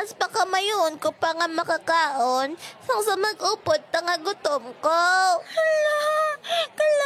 oras pa ka mayon ko pa nga makakaon. Sang sa mag-upod, tanga gutom ko. Hala,